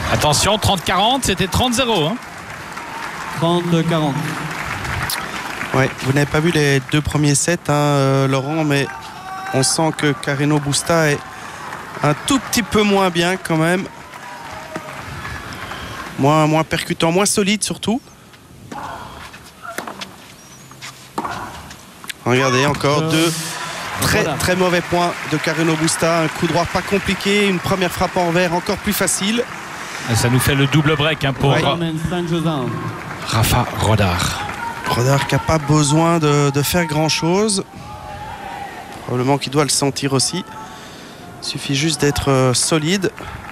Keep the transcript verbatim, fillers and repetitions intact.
Attention, trente quarante, c'était trente zéro. Hein. trente quarante. Ouais, vous n'avez pas vu les deux premiers sets, hein, euh, Laurent, mais on sent que Carreno Busta est un tout petit peu moins bien quand même. Moins, moins percutant, moins solide surtout. Regardez, encore euh, deux très voilà. très mauvais points de Carreno Busta. Un coup droit pas compliqué, une première frappe en vert encore plus facile. Et ça nous fait le double break hein, pour ouais. Rafa Rodar. Rodar qui n'a pas besoin de, de faire grand chose. Probablement qu'il doit le sentir aussi. Il suffit juste d'être euh, solide.